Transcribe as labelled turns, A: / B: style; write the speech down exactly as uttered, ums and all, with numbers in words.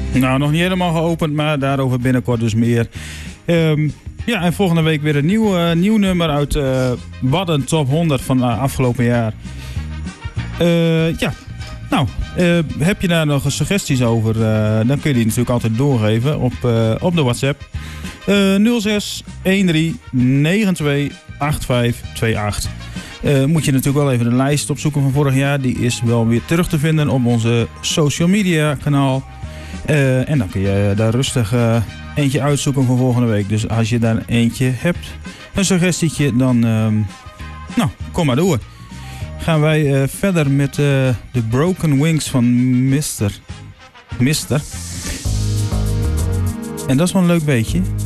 A: Nou, nog niet helemaal geopend, maar daarover binnenkort dus meer. Um, ja, en volgende week weer een nieuw, uh, nieuw nummer uit uh, Wadden Top honderd van uh, afgelopen jaar. Uh, ja, nou, uh, heb je daar nog suggesties over? Uh, dan kun je die natuurlijk altijd doorgeven op, uh, op de WhatsApp. Uh, nul zes een drie negen twee acht vijf twee acht. Uh, moet je natuurlijk wel even de lijst opzoeken van vorig jaar. Die is wel weer terug te vinden op onze social media kanaal. Uh, en dan kun je daar rustig uh, eentje uitzoeken voor volgende week. Dus als je daar eentje hebt, een suggestietje, dan uh, nou, kom maar door. Gaan wij uh, verder met uh, de Broken Wings van mister mister En dat is wel een leuk beetje.